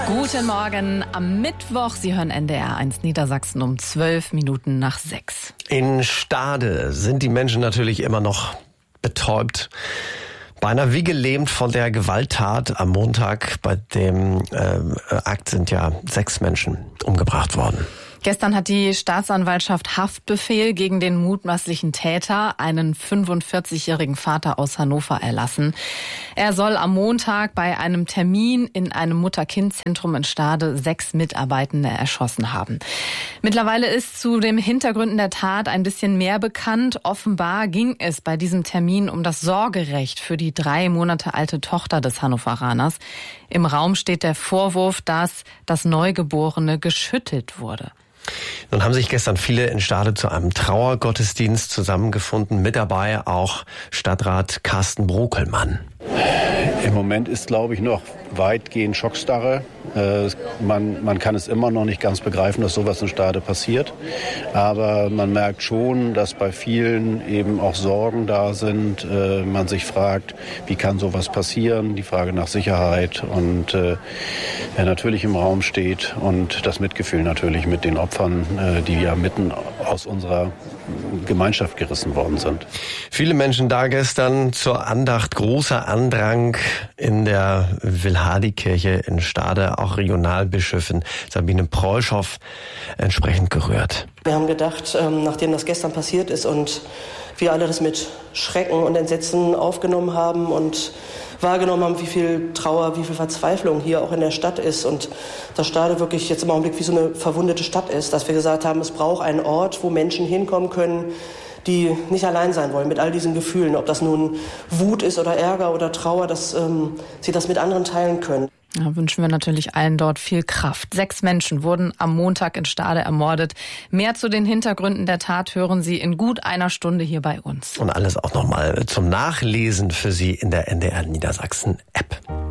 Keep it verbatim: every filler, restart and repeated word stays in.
Guten Morgen am Mittwoch. Sie hören N D R eins Niedersachsen um zwölf Minuten nach sechs. In Stade sind die Menschen natürlich immer noch betäubt, beinahe wie gelähmt von der Gewalttat am Montag. Bei dem äh, Akt sind ja sechs Menschen umgebracht worden. Gestern hat die Staatsanwaltschaft Haftbefehl gegen den mutmaßlichen Täter, einen fünfundvierzigjährigen Vater aus Hannover, erlassen. Er soll am Montag bei einem Termin in einem Mutter-Kind-Zentrum in Stade sechs Mitarbeitende erschossen haben. Mittlerweile ist zu den Hintergründen der Tat ein bisschen mehr bekannt. Offenbar ging es bei diesem Termin um das Sorgerecht für die drei Monate alte Tochter des Hannoveraners. Im Raum steht der Vorwurf, dass das Neugeborene geschüttelt wurde. Nun haben sich gestern viele in Stade zu einem Trauergottesdienst zusammengefunden. Mit dabei auch Stadtrat Carsten Brokelmann. Im Moment ist, glaube ich, noch weitgehend Schockstarre. Äh, man, man kann es immer noch nicht ganz begreifen, dass sowas in Stade passiert. Aber man merkt schon, dass bei vielen eben auch Sorgen da sind. Äh, man sich fragt, wie kann sowas passieren? Die Frage nach Sicherheit und äh, ja, natürlich im Raum steht. Und das Mitgefühl natürlich mit den Opfern, äh, die ja mitten aus unserer Gemeinschaft gerissen worden sind. Viele Menschen da gestern zur Andacht, großer Andrang in der Wilhardi-Kirche in Stade, auch Regionalbischöfin Sabine Preuschow entsprechend gerührt. Wir haben gedacht, nachdem das gestern passiert ist und wir alle das mit Schrecken und Entsetzen aufgenommen haben und wahrgenommen haben, wie viel Trauer, wie viel Verzweiflung hier auch in der Stadt ist und dass Stade wirklich jetzt im Augenblick wie so eine verwundete Stadt ist, dass wir gesagt haben, es braucht einen Ort, wo Menschen hinkommen können, die nicht allein sein wollen mit all diesen Gefühlen, ob das nun Wut ist oder Ärger oder Trauer, dass ähm, sie das mit anderen teilen können. Ja, wünschen wir natürlich allen dort viel Kraft. Sechs Menschen wurden am Montag in Stade ermordet. Mehr zu den Hintergründen der Tat hören Sie in gut einer Stunde hier bei uns. Und alles auch nochmal zum Nachlesen für Sie in der N D R Niedersachsen App.